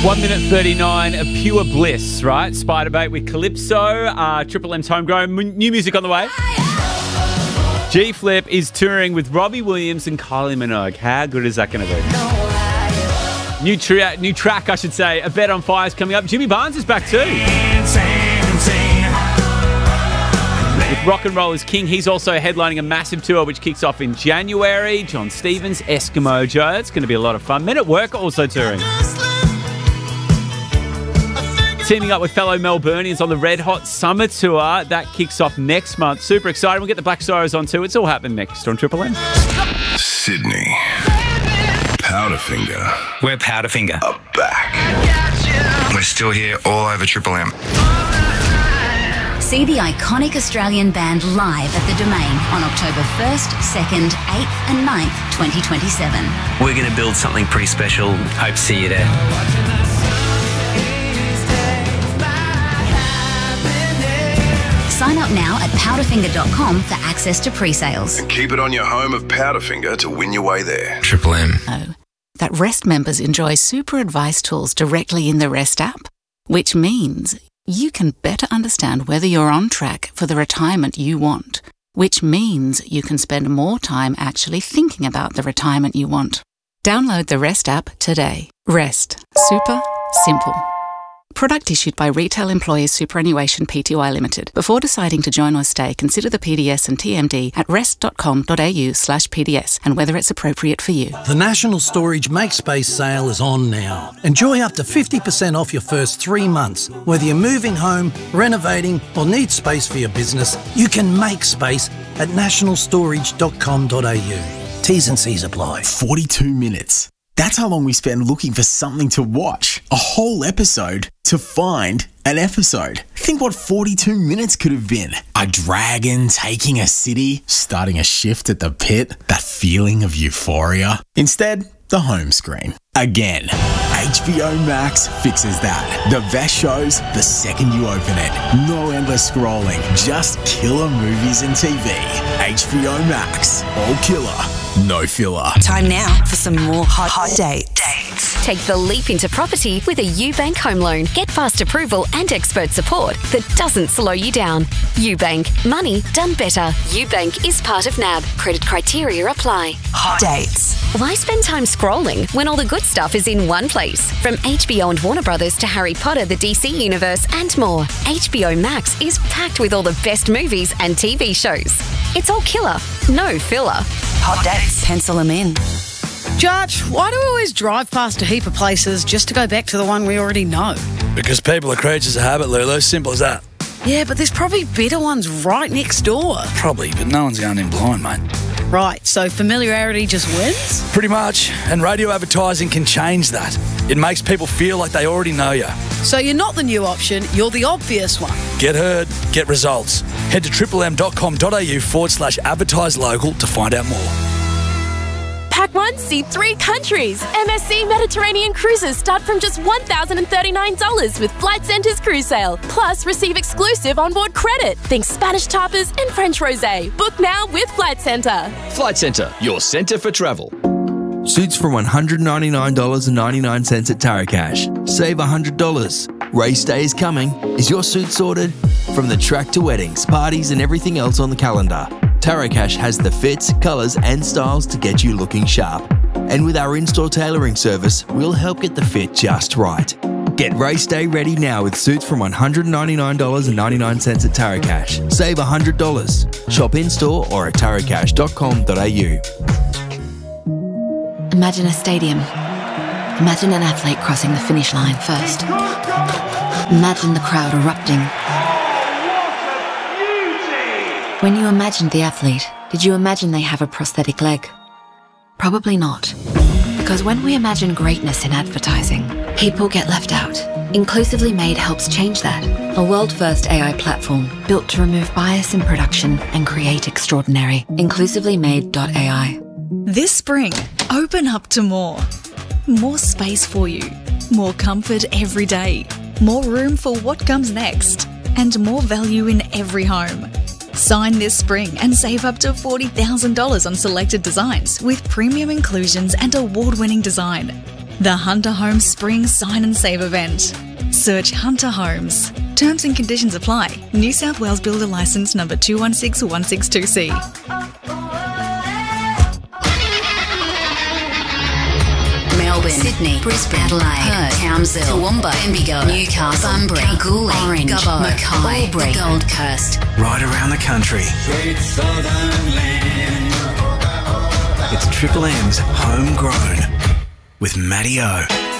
1 minute 39 of pure bliss, right? Spiderbait with Calypso, Triple M's homegrown. New music on the way. G-Flip is touring with Robbie Williams and Kylie Minogue. How good is that going to be? New track, I should say. A Bet on Fire is coming up. Jimmy Barnes is back too. With Rock and Roll is King, he's also headlining a massive tour which kicks off in January. John Stevens, Eskimo Joe. It's going to be a lot of fun. Men at Work are also touring. Teaming up with fellow Melburnians on the Red Hot Summer Tour. That kicks off next month. Super excited. We'll get the Black Stars on too. It's all happening next on Triple M. Sydney. Powderfinger. We're Powderfinger. Are back. We're still here all over Triple M. See the iconic Australian band live at the Domain on October 1st, 2nd, 8th and 9th, 2027. We're going to build something pretty special. Hope to see you there. Sign up now at powderfinger.com for access to pre-sales. And keep it on your home of Powderfinger to win your way there. Triple M. That REST members enjoy super advice tools directly in the REST app, which means you can better understand whether you're on track for the retirement you want, which means you can spend more time actually thinking about the retirement you want. Download the REST app today. REST. Super simple. Product issued by Retail Employers Superannuation Pty Limited. Before deciding to join or stay, consider the PDS and TMD at rest.com.au/PDS and whether it's appropriate for you. The National Storage Make Space sale is on now. Enjoy up to 50% off your first 3 months. Whether you're moving home, renovating or need space for your business, you can make space at nationalstorage.com.au. T's and C's apply. 42 minutes. That's how long we spend looking for something to watch. A whole episode to find an episode. Think what 42 minutes could have been. A dragon taking a city, starting a shift at the pit, that feeling of euphoria. Instead, the home screen. Again, HBO Max fixes that. The best shows the second you open it. No endless scrolling, just killer movies and TV. HBO Max, all killer, no filler. Time now for some more hot dates. Take the leap into property with a UBank home loan. Get fast approval and expert support that doesn't slow you down. UBank. Money done better. UBank is part of NAB. Credit criteria apply. Hot dates. Why spend time scrolling when all the good stuff is in one place? From HBO and Warner Brothers to Harry Potter, the DC Universe and more, HBO Max is packed with all the best movies and TV shows. It's all killer, no filler. Hot dates. Pencil them in. Judge, why do we always drive past a heap of places just to go back to the one we already know? Because people are creatures of habit, Lulu. Simple as that. Yeah, but there's probably better ones right next door. Probably, but no one's going in blind, mate. Right, so familiarity just wins? Pretty much. And radio advertising can change that. It makes people feel like they already know you. So you're not the new option, you're the obvious one. Get heard, get results. Head to triplem.com.au/advertise local to find out more. Pack 1, see 3 countries. MSC Mediterranean cruises start from just $1,039 with Flight Centre's cruise sale. Plus, receive exclusive onboard credit. Think Spanish tapas and French rosé. Book now with Flight Centre. Flight Centre, your centre for travel. Suits from $199.99 at Taracash. Save $100. Race day is coming. Is your suit sorted? From the track to weddings, parties and everything else on the calendar, Taracash has the fits, colours and styles to get you looking sharp. And with our in-store tailoring service, we'll help get the fit just right. Get race day ready now with suits from $199.99 at Taracash. Save $100. Shop in-store or at taracash.com.au. Imagine a stadium. Imagine an athlete crossing the finish line first. Imagine the crowd erupting. When you imagined the athlete, did you imagine they have a prosthetic leg? Probably not. Because when we imagine greatness in advertising, people get left out. Inclusively Made helps change that. A world-first AI platform built to remove bias in production and create extraordinary. InclusivelyMade.ai. This spring, open up to more. More space for you. More comfort every day. More room for what comes next. And more value in every home. Sign this spring and save up to $40,000 on selected designs with premium inclusions and award-winning design. The Hunter Homes Spring Sign and Save event. Search Hunter Homes. Terms and conditions apply. New South Wales Builder Licence number 216162C. Melbourne, Sydney, Brisbane, Adelaide, Perth, Townsville, Toowoomba, Bendigo, Newcastle, Bunbury, Kalgoorlie, Orange, Gubbo, Mackay, Albury, the Gold Coast. Right around the country. It's Triple M's Homegrown with Matty O.